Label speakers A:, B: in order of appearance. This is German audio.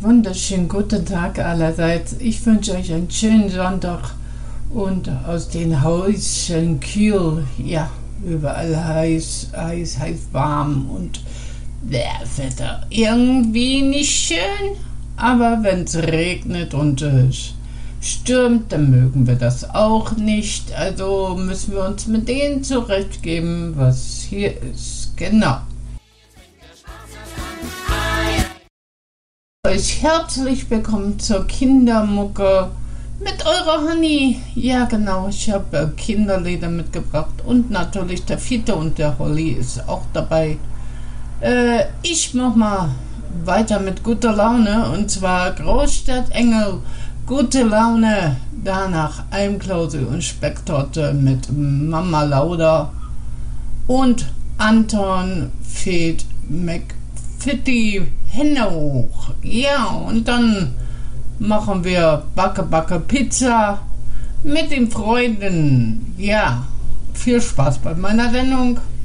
A: wunderschönen guten Tag allerseits. Ich wünsche euch einen schönen Sonntag und aus den Häuschen kühl, ja, überall heiß, warm und das Wetter irgendwie nicht schön, aber wenn es regnet und stürmt, dann mögen wir das auch nicht, also müssen wir uns mit denen zurechtgeben, was hier ist, genau. Euch herzlich willkommen zur Kindermucke mit eurer Honey. Ja genau, ich habe Kinderlieder mitgebracht und natürlich der Fiete und der Holly ist auch dabei. Ich mach mal weiter mit guter Laune und zwar Großstadtengel, gute Laune, danach Almklause und Specktorte mit Mama Lauda und Anton Fed McFitty Hände hoch. Ja, und dann machen wir Backe Pizza mit den Freunden. Ja, viel Spaß bei meiner Sendung.